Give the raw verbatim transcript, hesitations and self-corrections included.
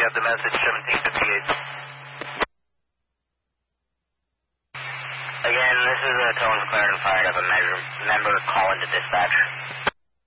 got the message, seventeen fifty-eight. Again, this is a Tones Clarendon Fire. I have a member call into dispatch.